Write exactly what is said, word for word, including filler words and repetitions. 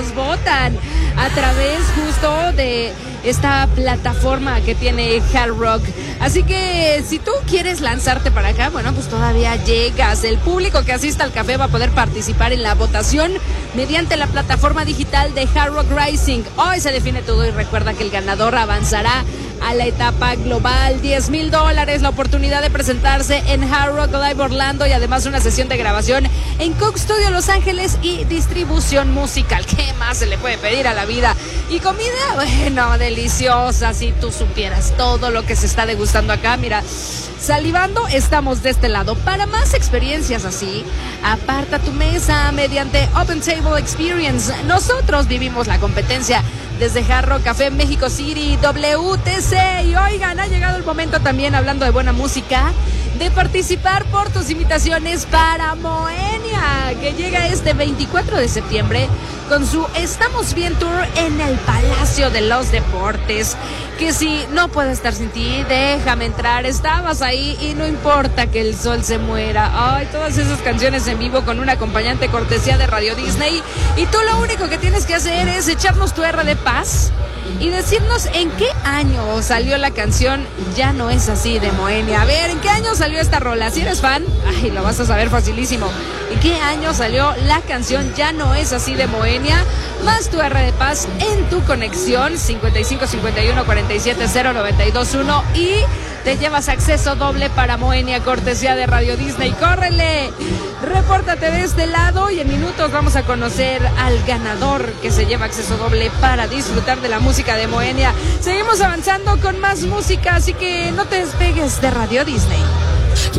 los votan a través justo de esta plataforma que tiene Hard Rock. Así que si tú quieres lanzarte para acá, bueno, pues todavía llegas. El público que asista al café va a poder participar en la votación mediante la plataforma digital de Hard Rock Rising. Hoy se define todo y recuerda que el ganador avanzará a la etapa global. diez mil dólares, la oportunidad de presentarse en Hard Rock Live Orlando y además una sesión de grabación en Coke Studio Los Ángeles y distribución musical. ¿Qué más se le puede pedir a la vida? Y comida, bueno, deliciosa, si tú supieras todo lo que se está degustando acá. Mira, salivando estamos de este lado. Para más experiencias así, aparta tu mesa mediante Open Table Experience. Nosotros vivimos la competencia desde Hard Rock Café México City, W T C. Y oigan, ha llegado el momento también, hablando de buena música, de participar por tus invitaciones para Moenia, que llega este veinticuatro de septiembre con su Estamos Bien Tour en el Palacio de los Deportes. Que si no puedo estar sin ti, déjame entrar, estabas ahí y no importa que el sol se muera. Ay, todas esas canciones en vivo con un acompañante cortesía de Radio Disney. Y tú lo único que tienes que hacer es echarnos tu R de paz y decirnos en qué año salió la canción Ya No Es Así de Moenia. A ver, ¿en qué año salió esta rola? Si eres fan, ay, lo vas a saber facilísimo. ¿En qué año salió la canción Ya No Es Así de Moenia? Más tu R de paz en tu conexión cincuenta y cinco cincuenta y uno cuarenta y siete cero noventa y dos uno y te llevas acceso doble para Moenia, cortesía de Radio Disney. ¡Córrele! Repórtate de este lado y en minutos vamos a conocer al ganador que se lleva acceso doble para disfrutar de la música de Moenia. Seguimos avanzando con más música, así que no te despegues de Radio Disney.